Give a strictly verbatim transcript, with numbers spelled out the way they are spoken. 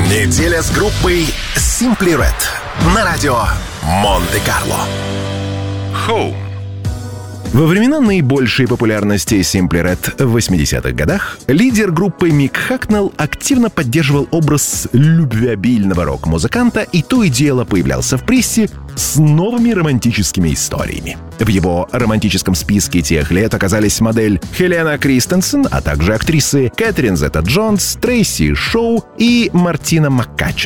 Неделя с группой Simply Red на радио Монте-Карло. Home. Во времена наибольшей популярности Simply Red в восьмидесятых годах лидер группы Мик Хакнелл активно поддерживал образ любвеобильного рок-музыканта и то и дело появлялся в прессе с новыми романтическими историями. В его романтическом списке тех лет оказались модель Хелена Кристенсен, а также актрисы Кэтрин Зета-Джонс, Трейси Шоу и Мартина Маккача.